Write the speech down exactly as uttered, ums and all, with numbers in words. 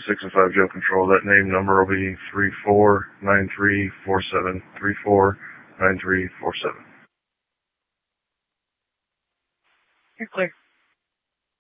six and five Joe Control. That name number will be three four nine three four seven. three four nine three four seven. You're clear.